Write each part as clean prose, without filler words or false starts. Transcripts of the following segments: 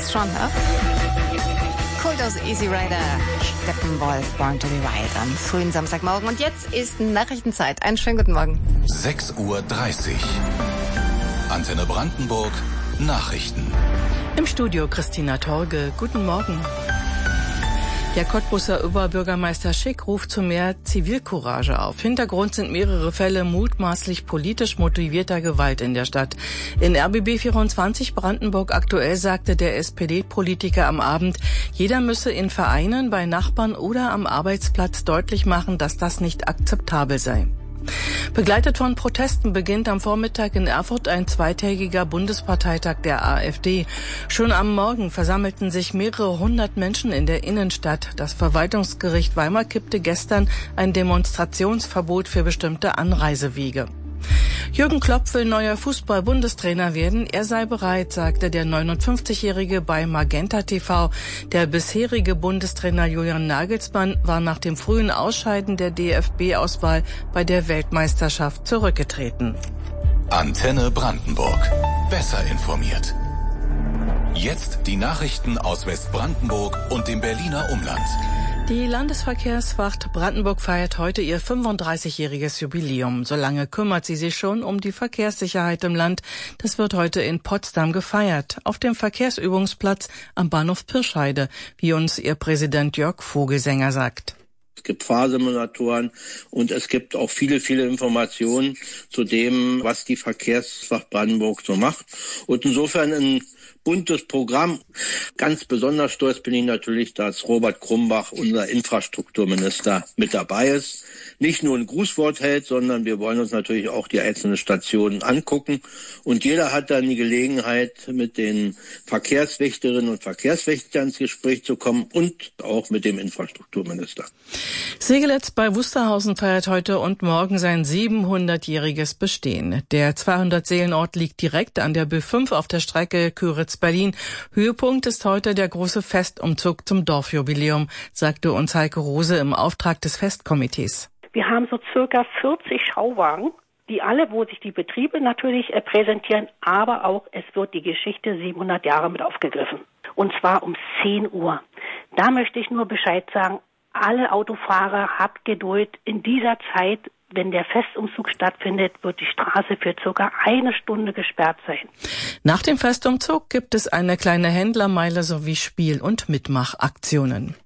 Fast schon, ne? Kultus Easy Rider, Steppenwolf, Born to be Wild am frühen Samstagmorgen. Und jetzt ist Nachrichtenzeit. Einen schönen guten Morgen. 6:30 Uhr. Antenne Brandenburg, Nachrichten. Im Studio Christina Torge. Guten Morgen. Der Cottbuser Oberbürgermeister Schick ruft zu mehr Zivilcourage auf. Hintergrund sind mehrere Fälle mutmaßlich politisch motivierter Gewalt in der Stadt. In RBB 24 Brandenburg aktuell sagte der SPD-Politiker am Abend, jeder müsse in Vereinen, bei Nachbarn oder am Arbeitsplatz deutlich machen, dass das nicht akzeptabel sei. Begleitet von Protesten beginnt am Vormittag in Erfurt ein zweitägiger Bundesparteitag der AfD. Schon am Morgen versammelten sich mehrere hundert Menschen in der Innenstadt. Das Verwaltungsgericht Weimar kippte gestern ein Demonstrationsverbot für bestimmte Anreisewege. Jürgen Klopp will neuer Fußball-Bundestrainer werden. Er sei bereit, sagte der 59-Jährige bei Magenta TV. Der bisherige Bundestrainer Julian Nagelsmann war nach dem frühen Ausscheiden der DFB-Auswahl bei der Weltmeisterschaft zurückgetreten. Antenne Brandenburg. Besser informiert. Jetzt die Nachrichten aus Westbrandenburg und dem Berliner Umland. Die Landesverkehrswacht Brandenburg feiert heute ihr 35-jähriges Jubiläum. So lange kümmert sie sich schon um die Verkehrssicherheit im Land. Das wird heute in Potsdam gefeiert, auf dem Verkehrsübungsplatz am Bahnhof Pirscheide, wie uns ihr Präsident Jörg Vogelsänger sagt. Es gibt Fahrsimulatoren und es gibt auch viele Informationen zu dem, was die Verkehrswacht Brandenburg so macht. Und insofern ein buntes Programm. Ganz besonders stolz bin ich natürlich, dass Robert Krumbach, unser Infrastrukturminister, mit dabei ist. Nicht nur ein Grußwort hält, sondern wir wollen uns natürlich auch die einzelnen Stationen angucken. Und jeder hat dann die Gelegenheit, mit den Verkehrswächterinnen und Verkehrswächtern ins Gespräch zu kommen und auch mit dem Infrastrukturminister. Segelitz bei Wusterhausen feiert heute und morgen sein 700-jähriges Bestehen. Der 200-Seelen-Ort liegt direkt an der B5 auf der Strecke Kyritz-Berlin. Höhepunkt ist heute der große Festumzug zum Dorfjubiläum, sagte uns Heike Rose im Auftrag des Festkomitees. Wir haben so circa 40 Schauwagen, die alle, wo sich die Betriebe natürlich präsentieren, aber auch es wird die Geschichte 700 Jahre mit aufgegriffen. Und zwar um 10 Uhr. Da möchte ich nur Bescheid sagen, alle Autofahrer, habt Geduld. In dieser Zeit, wenn der Festumzug stattfindet, wird die Straße für circa 1 Stunde gesperrt sein. Nach dem Festumzug gibt es eine kleine Händlermeile sowie Spiel- und Mitmachaktionen.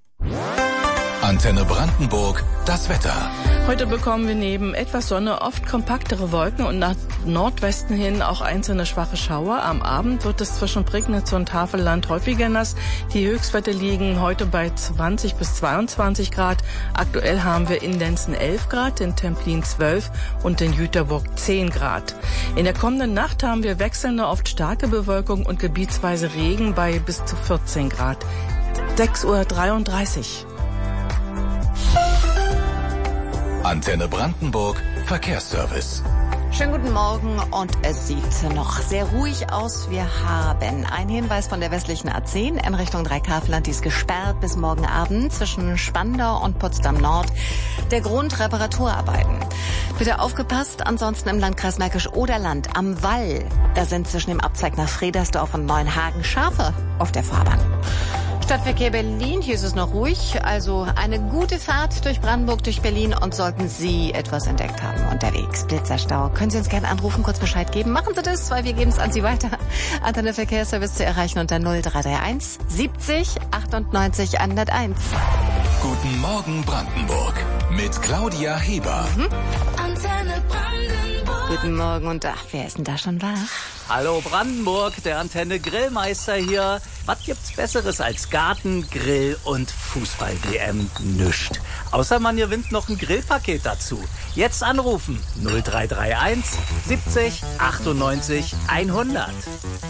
Antenne Brandenburg, das Wetter. Heute bekommen wir neben etwas Sonne oft kompaktere Wolken und nach Nordwesten hin auch einzelne schwache Schauer. Am Abend wird es zwischen Prignitz und Havelland häufiger nass. Die Höchstwerte liegen heute bei 20 bis 22 Grad. Aktuell haben wir in Lenzen 11 Grad, in Templin 12 und in Jüterburg 10 Grad. In der kommenden Nacht haben wir wechselnde, oft starke Bewölkung und gebietsweise Regen bei bis zu 14 Grad. 6:33 Uhr. Antenne Brandenburg, Verkehrsservice. Schönen guten Morgen und es sieht noch sehr ruhig aus. Wir haben einen Hinweis von der westlichen A10 in Richtung Dreikafland. Die ist gesperrt bis morgen Abend zwischen Spandau und Potsdam Nord. Der Grund Reparaturarbeiten. Bitte aufgepasst, ansonsten im Landkreis Märkisch-Oderland am Wall. Da sind zwischen dem Abzweig nach Fredersdorf und Neuenhagen Schafe auf der Fahrbahn. Stadtverkehr Berlin, hier ist es noch ruhig, also eine gute Fahrt durch Brandenburg, durch Berlin und sollten Sie etwas entdeckt haben unterwegs, Blitzerstau, können Sie uns gerne anrufen, kurz Bescheid geben. Machen Sie das, weil wir geben es an Sie weiter. Antenne Verkehrsservice zu erreichen unter 0331 70 98 101. Guten Morgen Brandenburg mit Claudia Heber. Antenne Brandenburg. Guten Morgen und wer ist denn da schon wach? Hallo Brandenburg, der Antenne Grillmeister hier. Was gibt's Besseres als Garten, Grill und Fußball-WM? Nüscht. Außer man gewinnt noch ein Grillpaket dazu. Jetzt anrufen 0331 70 98 100.